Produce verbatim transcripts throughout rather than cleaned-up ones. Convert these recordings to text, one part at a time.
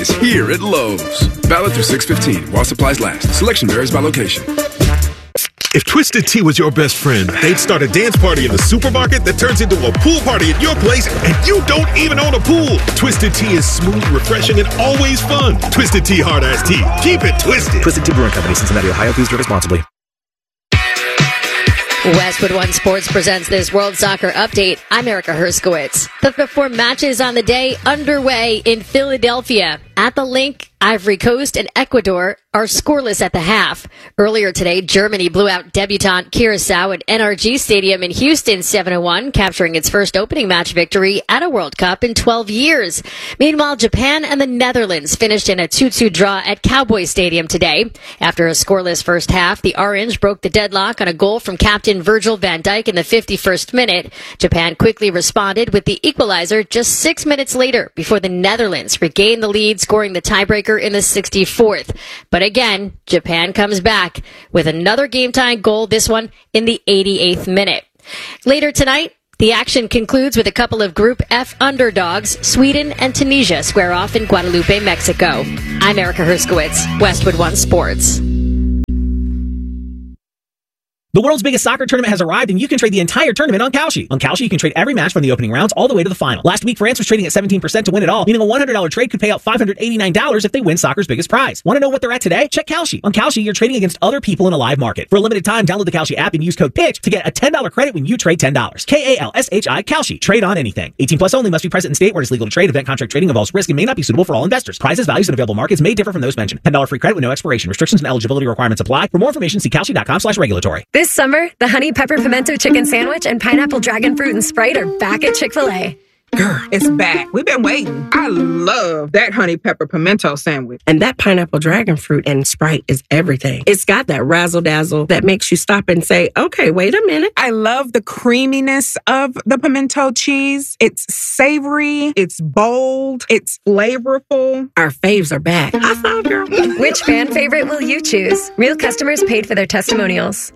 is here at Lowe's. Valid through six fifteen while supplies last. Selection varies by location. If Twisted Tea was your best friend, they'd start a dance party in the supermarket that turns into a pool party at your place, and you don't even own a pool. Twisted Tea is smooth, refreshing, and always fun. Twisted Tea Hard Ice Tea. Keep it twisted. Twisted Tea Brewing Company, Cincinnati, Ohio. Please drink responsibly. Westwood One Sports presents this World Soccer Update. I'm Erica Herskowitz. The four matches on the day underway in Philadelphia. At the link, Ivory Coast and Ecuador are scoreless at the half. Earlier today, Germany blew out debutant Curacao at N R G Stadium in Houston seven to one, capturing its first opening match victory at a World Cup in twelve years. Meanwhile, Japan and the Netherlands finished in a two two draw at Cowboy Stadium today. After a scoreless first half, the Orange broke the deadlock on a goal from captain Virgil van Dijk in the fifty-first minute. Japan quickly responded with the equalizer just six minutes later before the Netherlands regained the lead, scoring the tiebreaker in the sixty-fourth. But again, Japan comes back with another game-tying goal, this one in the eighty-eighth minute. Later tonight, the action concludes with a couple of Group F underdogs. Sweden and Tunisia square off in Guadalupe, Mexico. I'm Erica Herskowitz, Westwood One Sports. The world's biggest soccer tournament has arrived, and you can trade the entire tournament on Kalshi. On Kalshi, you can trade every match from the opening rounds all the way to the final. Last week, France was trading at seventeen percent to win it all, meaning a one hundred dollars trade could pay out five hundred eighty-nine dollars if they win soccer's biggest prize. Want to know what they're at today? Check Kalshi. On Kalshi, you're trading against other people in a live market. For a limited time, download the Kalshi app and use code PITCH to get a ten dollars credit when you trade ten dollars. K A L S H I, Kalshi. Trade on anything. eighteen plus only, must be present in state where it is legal to trade. Event contract trading involves risk and may not be suitable for all investors. Prizes, values, and available markets may differ from those mentioned. ten dollars free credit with no expiration. Restrictions and eligibility requirements apply. For more information, see kalshi.com slash regulatory. This summer, the Honey Pepper Pimento Chicken Sandwich and Pineapple Dragon Fruit and Sprite are back at Chick-fil-A. Girl, it's back. We've been waiting. I love that Honey Pepper Pimento Sandwich. And that Pineapple Dragon Fruit and Sprite is everything. It's got that razzle-dazzle that makes you stop and say, okay, wait a minute. I love the creaminess of the pimento cheese. It's savory. It's bold. It's flavorful. Our faves are back. I saw, girl. Which fan favorite will you choose? Real customers paid for their testimonials.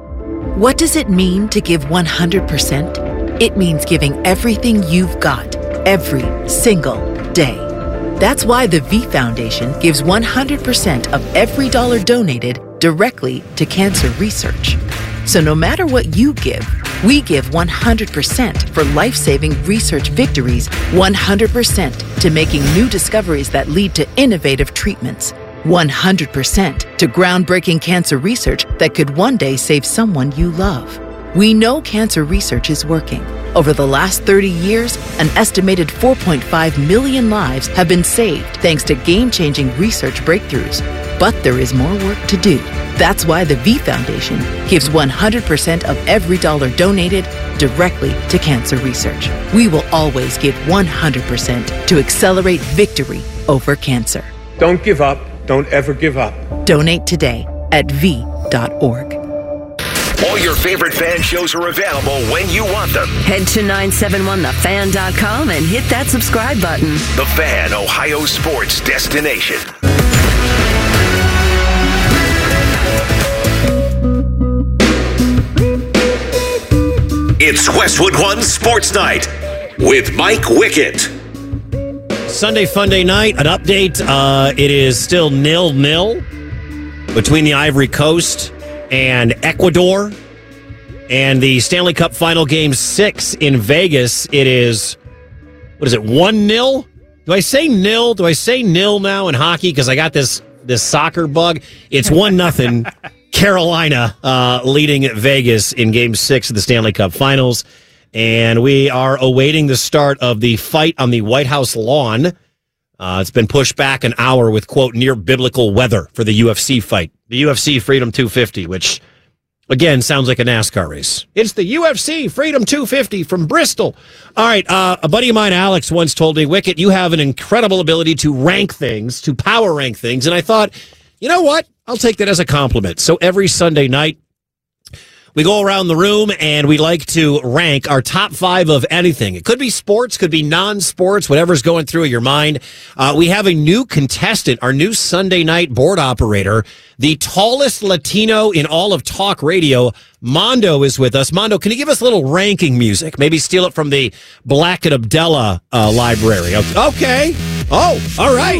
What does it mean to give one hundred percent? It means giving everything you've got, every single day. That's why the V Foundation gives one hundred percent of every dollar donated directly to cancer research. So no matter what you give, we give one hundred percent for life-saving research victories, one hundred percent to making new discoveries that lead to innovative treatments, one hundred percent to groundbreaking cancer research that could one day save someone you love. We know cancer research is working. Over the last thirty years, an estimated four point five million lives have been saved thanks to game-changing research breakthroughs. But there is more work to do. That's why the V Foundation gives one hundred percent of every dollar donated directly to cancer research. We will always give one hundred percent to accelerate victory over cancer. Don't give up. Don't ever give up. Donate today at v dot org. All your favorite fan shows are available when you want them. Head to nine seven one the fan dot com and hit that subscribe button. The Fan, Ohio sports destination. It's Westwood One Sports Night with Mike Wickett. Sunday Funday night, an update. Uh, it is still nil nil between the Ivory Coast and Ecuador. And the Stanley Cup Final Game six in Vegas, it is, what is it, one nil? Do I say nil? Do I say nil now in hockey? Because I got this this soccer bug. It's one nothing. Carolina uh, leading Vegas in Game six of the Stanley Cup Finals. And we are awaiting the start of the fight on the White House lawn. Uh, it's been pushed back an hour with, quote, near biblical weather for the U F C fight. The U F C Freedom two fifty, which, again, sounds like a NASCAR race. It's the U F C Freedom two fifty from Bristol. All right, uh, a buddy of mine, Alex, once told me, Wicket, you have an incredible ability to rank things, to power rank things. And I thought, you know what? I'll take that as a compliment. So every Sunday night, we go around the room and we like to rank our top five of anything. It could be sports, could be non-sports, whatever's going through your mind. Uh, we have a new contestant, our new Sunday night board operator, the tallest Latino in all of talk radio. Mondo is with us. Mondo, can you give us a little ranking music? Maybe steal it from the Black and Abdella uh, library. Okay. Oh, all right.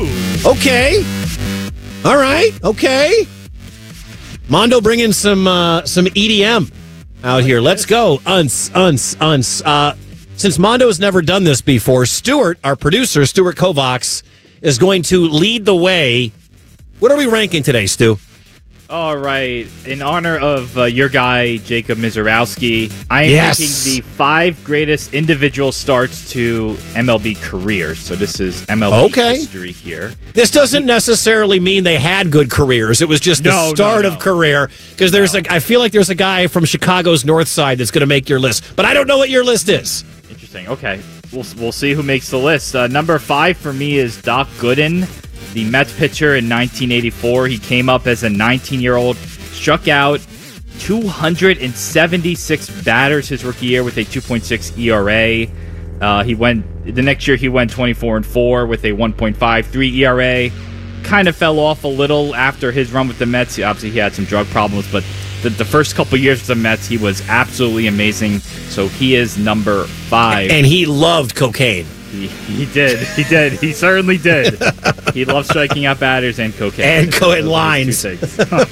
Okay. All right. Okay. Mondo, bring in some uh, some E D M out here. Let's go. Uns, uns, uns. Uh, since Mondo has never done this before, Stuart, our producer, Stuart Kovacs, is going to lead the way. What are we ranking today, Stu? All right. In honor of uh, your guy, Jacob Mizorowski, I am Yes. ranking the five greatest individual starts to M L B careers. So this is M L B Okay. history here. This doesn't necessarily mean they had good careers. It was just the No, no, start no. of career. Because there's a, I feel like there's a guy from Chicago's North Side that's going to make your list, but I don't know what your list is. Interesting. Okay. We'll, we'll see who makes the list. Uh, number five for me is Doc Gooden, the Mets pitcher in nineteen eighty-four. He came up as a nineteen-year-old, struck out two hundred seventy-six batters his rookie year with a two point six E R A. Uh, he went the next year he went twenty-four and four with a one point five three E R A. Kind of fell off a little after his run with the Mets. Obviously, he had some drug problems, but the, the first couple years with the Mets, he was absolutely amazing. So he is number five. And he loved cocaine. He, he did. He did. He certainly did. He loved striking out batters and cocaine. And co- and Those lines. two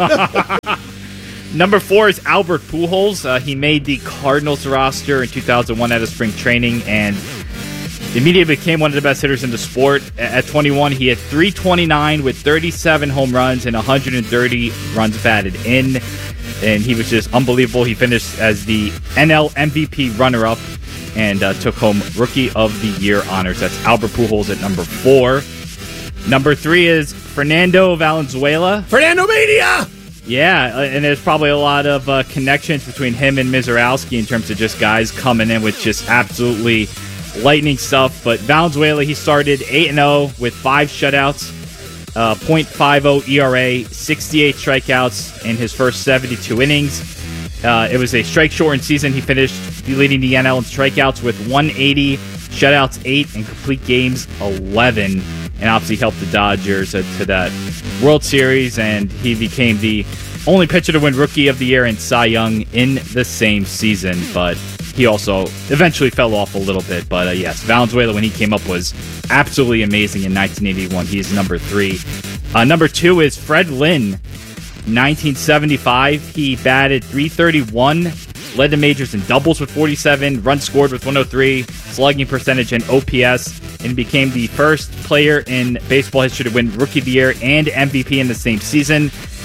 things. Number four is Albert Pujols. Uh, he made the Cardinals roster in two thousand one out of spring training and immediately became one of the best hitters in the sport. At twenty-one, he had three twenty-nine with thirty-seven home runs and one hundred thirty runs batted in. And he was just unbelievable. He finished as the N L M V P runner-up and uh, took home Rookie of the Year honors. That's Albert Pujols at number four. Number three is Fernando Valenzuela. Fernando Mania! Yeah, uh, and there's probably a lot of uh, connections between him and Mizorowski in terms of just guys coming in with just absolutely lightning stuff. But Valenzuela, he started eight and oh with five shutouts, uh, point five oh E R A, sixty-eight strikeouts in his first seventy-two innings. Uh, it was a strike-shortened season. He finished leading the N L in strikeouts with one eighty, shutouts eight, and complete games eleven. And obviously helped the Dodgers uh, to that World Series, and he became the only pitcher to win Rookie of the Year and Cy Young in the same season. But he also eventually fell off a little bit. But uh, yes, Valenzuela, when he came up, was absolutely amazing in nineteen eighty-one. He is number three. Uh, number two is Fred Lynn. nineteen seventy-five, he batted three thirty-one, led the majors in doubles with forty-seven, runs scored with one oh three, slugging percentage and O P S, and became the first player in baseball history to win Rookie of the Year and M V P in the same season.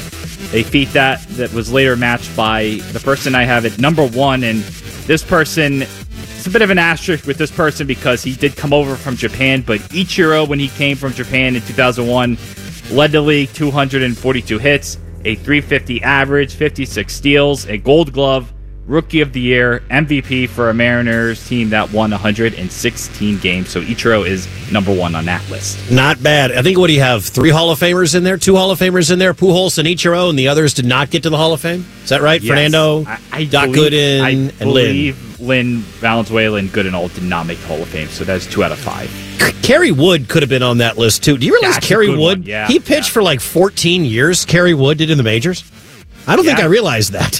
A feat that, that was later matched by the person I have at number one, and this person, it's a bit of an asterisk with this person because he did come over from Japan, but Ichiro, when he came from Japan in two thousand one, led the league, two hundred forty-two hits, a three fifty average, fifty-six steals, a Gold Glove, Rookie of the Year, M V P for a Mariners team that won one hundred sixteen games. So Ichiro is number one on that list. Not bad. I think, what do you have? Three Hall of Famers in there? Two Hall of Famers in there? Pujols and Ichiro, and the others did not get to the Hall of Fame? Is that right? Yes. Fernando, I, I Doc believe, Gooden, I and Lynn. believe Lynn, Valenzuela, and Gooden all did not make the Hall of Fame. So that's two out of five. Kerry Wood could have been on that list, too. Do you realize That's a Kerry good Wood, one. Yeah, he pitched yeah. for like fourteen years, Kerry Wood did in the majors? I don't think Yeah. I realized that.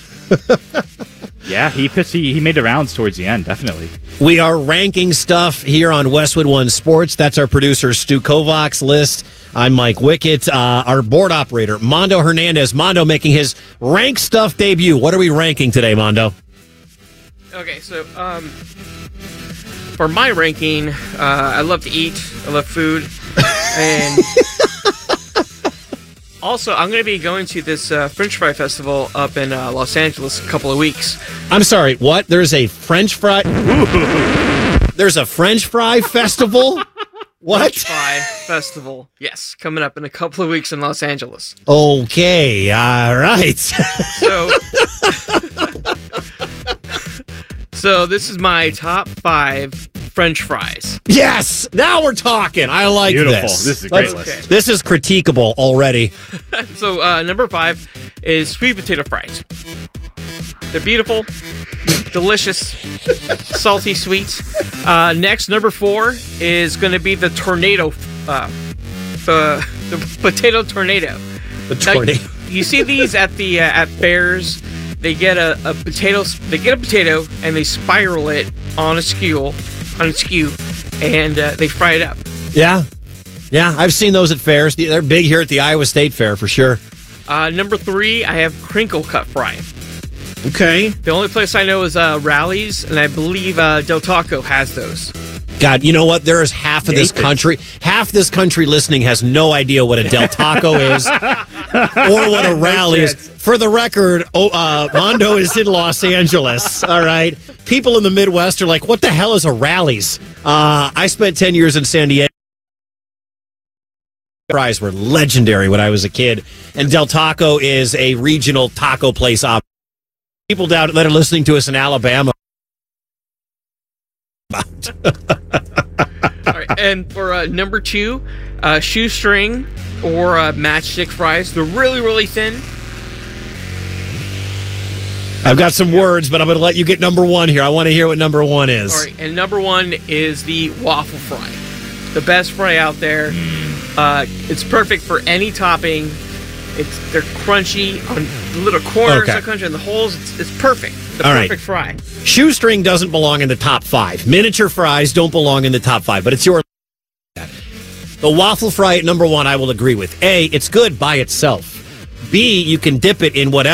Yeah, he pitched. He, he made the rounds towards the end, definitely. We are ranking stuff here on Westwood One Sports. That's our producer, Stu Kovacs' list. I'm Mike Wickett. Uh, our board operator, Mondo Hernandez. Mondo making his rank stuff debut. What are we ranking today, Mondo? Okay, so um, for my ranking, uh, I love to eat. I love food. And also, I'm going to be going to this uh, French Fry Festival up in uh, Los Angeles in a couple of weeks. I'm sorry, what? There's a French fry... There's a French fry festival? What? French Fry Festival. Yes, coming up in a couple of weeks in Los Angeles. Okay, all right. So, so this is my top five French fries. Yes! Now we're talking. I like Beautiful. this. This is a great Let's- list. This is critiquable already. So uh, number five is sweet potato fries. They're beautiful, delicious, salty, sweet. Uh, next, number four is going to be the tornado, uh, the the potato tornado. The Now, tornado. you see these at the uh, at fairs. They get a, a potato. They get a potato and they spiral it on a skew, on a skew, and uh, they fry it up. Yeah. Yeah, I've seen those at fairs. They're big here at the Iowa State Fair for sure. Uh, number three, I have crinkle cut fry. Okay. The only place I know is uh, Rally's, and I believe uh, Del Taco has those. God, you know what? There is half of this country, half this country listening has no idea what a Del Taco is or what a rally is. For the record, oh, uh, Mondo is in Los Angeles, all right? People in the Midwest are like, what the hell is a Rally's? Uh, I spent ten years in San Diego. Fries were legendary when I was a kid. And Del Taco is a regional taco place. Op- People down that are listening to us in Alabama. All right, and for uh, number two, uh, shoestring or uh, matchstick fries. They're really, really thin. I've got some words, but I'm going to let you get number one here. I want to hear what number one is. All right, and number one is the waffle fry. The best fry out there. Uh, it's perfect for any topping. It's They're crunchy on the little corners Okay. of the crunchy and the holes. It's, it's perfect. The All right. perfect fry. Shoestring doesn't belong in the top five. Miniature fries don't belong in the top five, but it's your... The waffle fry at number one, I will agree with. A, it's good by itself. B, you can dip it in whatever.